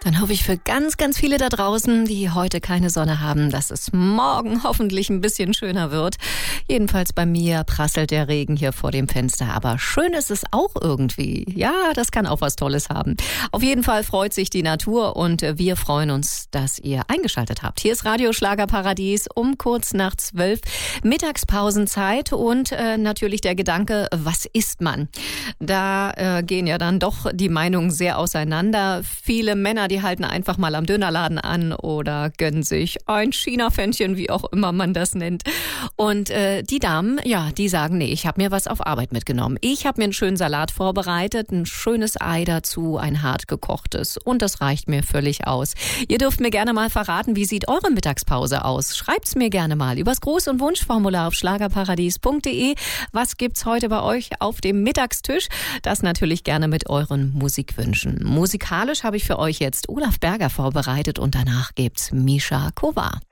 Dann hoffe ich für ganz, ganz viele da draußen, die heute keine Sonne haben, dass es morgen hoffentlich ein bisschen schöner wird. Jedenfalls bei mir prasselt der Regen hier vor dem Fenster. Aber schön ist es auch irgendwie. Ja, das kann auch was Tolles haben. Auf jeden Fall freut sich die Natur und wir freuen uns, dass ihr eingeschaltet habt. Hier ist Radio Schlagerparadies um kurz nach 12, Mittagspausenzeit und natürlich der Gedanke, was isst man? Da gehen ja dann doch die Meinungen sehr auseinander. Viele Männer, die halten einfach mal am Dönerladen an oder gönnen sich ein China-Pfännchen, wie auch immer man das nennt. Und die Damen, ja, die sagen, nee, ich habe mir was auf Arbeit mitgenommen. Ich habe mir einen schönen Salat vorbereitet, ein schönes Ei dazu, ein hart gekochtes und das reicht mir völlig aus. Ihr dürft mir gerne mal verraten, wie sieht eure Mittagspause aus? Schreibt's mir gerne mal übers Gruß- und Wunschformular auf schlagerparadies.de. Was gibt's heute bei euch auf dem Mittagstisch? Das natürlich gerne mit euren Musikwünschen. Musikalisch habe ich für euch jetzt Olaf Berger vorbereitet und danach gibt's Misha Kovar.